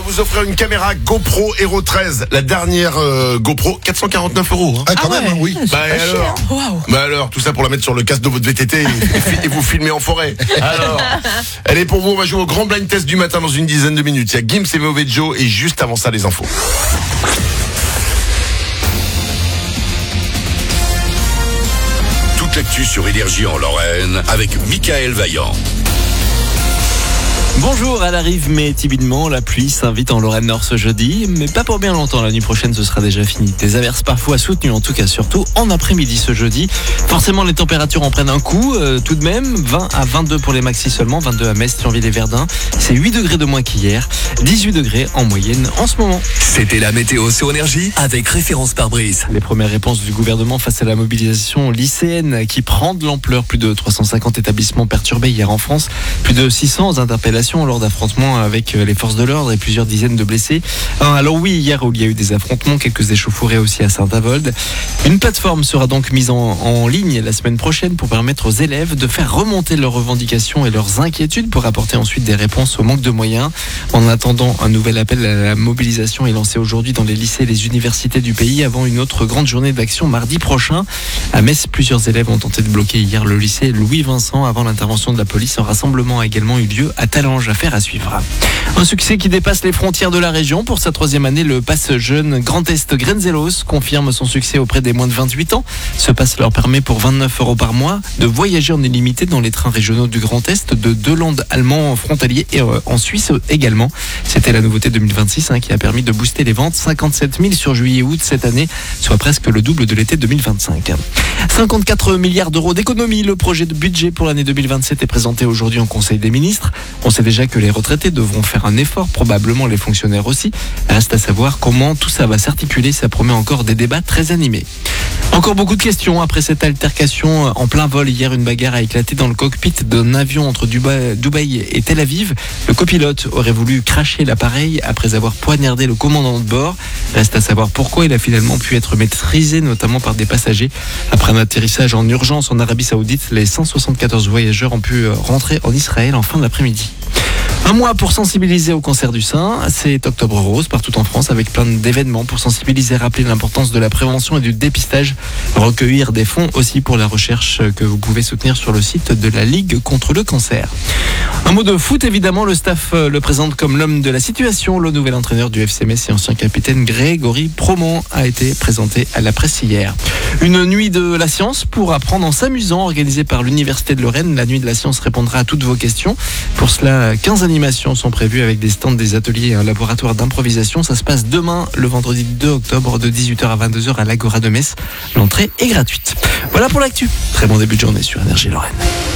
vous offrir une caméra GoPro Hero 13, la dernière GoPro, 449 €. Hein. Ah, quand même, oui. Bah alors, tout ça pour la mettre sur le casque de votre VTT et vous filmer en forêt. Alors, elle est pour vous, on va jouer au grand blind test du matin dans une dizaine de minutes. Il y a Gims et Mauvais Joe et juste avant ça, les infos. Toute l'actu sur Énergie en Lorraine avec Mickaël Vaillant. Bonjour, elle arrive mais timidement, la pluie s'invite en Lorraine Nord ce jeudi, mais pas pour bien longtemps, la nuit prochaine ce sera déjà fini. Des averses parfois soutenues, en tout cas surtout en après-midi ce jeudi. Forcément les températures en prennent un coup, tout de même, 20 à 22 pour les maxis seulement, 22 à Metz, Thionville et Verdun. C'est 8 degrés de moins qu'hier, 18 degrés en moyenne en ce moment. C'était la météo sur Énergie avec référence pare-brise. Les premières réponses du gouvernement face à la mobilisation lycéenne qui prend de l'ampleur, plus de 350 établissements perturbés hier en France, plus de 600 interpellations lors d'affrontements avec les forces de l'ordre et plusieurs dizaines de blessés. Alors oui, hier où il y a eu des affrontements, quelques échauffourées aussi à Saint-Avold. Une plateforme sera donc mise en ligne la semaine prochaine pour permettre aux élèves de faire remonter leurs revendications et leurs inquiétudes pour apporter ensuite des réponses au manque de moyens. En attendant, un nouvel appel à la mobilisation est lancé aujourd'hui dans les lycées et les universités du pays avant une autre grande journée d'action mardi prochain. À Metz, plusieurs élèves ont tenté de bloquer hier le lycée Louis-Vincent avant l'intervention de la police. Un rassemblement a également eu lieu à Talange. Affaire à suivre. Un succès qui dépasse les frontières de la région. Pour sa 3e année, le pass jeune Grand Est Grenzelos confirme son succès auprès des moins de 28 ans. Ce pass leur permet pour 29 € par mois de voyager en illimité dans les trains régionaux du Grand Est de 2 landes allemands frontaliers et en Suisse également. C'était la nouveauté 2026 qui a permis de booster les ventes. 57 000 sur juillet et août cette année, soit presque le double de l'été 2025. 54 milliards d'euros d'économie. Le projet de budget pour l'année 2027 est présenté aujourd'hui en Conseil des ministres. On sait déjà que les retraités devront faire un effort, probablement les fonctionnaires aussi. Reste à savoir comment tout ça va s'articuler, ça promet encore des débats très animés. Encore beaucoup de questions après cette altercation en plein vol. Hier, une bagarre a éclaté dans le cockpit d'un avion entre Dubaï et Tel Aviv. Le copilote aurait voulu cracher l'appareil après avoir poignardé le commandant de bord. Reste à savoir pourquoi il a finalement pu être maîtrisé, notamment par des passagers. Après un atterrissage en urgence en Arabie Saoudite, les 174 voyageurs ont pu rentrer en Israël en fin d'après-midi. Un mois pour sensibiliser au cancer du sein, c'est Octobre Rose partout en France avec plein d'événements pour sensibiliser, rappeler l'importance de la prévention et du dépistage, recueillir des fonds aussi pour la recherche que vous pouvez soutenir sur le site de la Ligue contre le cancer. Un mot de foot évidemment, le staff le présente comme l'homme de la situation. Le nouvel entraîneur du FC Metz et ancien capitaine Grégory Promont a été présenté à la presse hier. Une nuit de la science pour apprendre en s'amusant organisée par l'Université de Lorraine. La nuit de la science répondra à toutes vos questions. Pour cela, 15 animations sont prévues avec des stands, des ateliers et un laboratoire d'improvisation. Ça se passe demain, le vendredi 2 octobre, de 18h à 22h à l'Agora de Metz. L'entrée est gratuite. Voilà pour l'actu. Très bon début de journée sur Énergie Lorraine.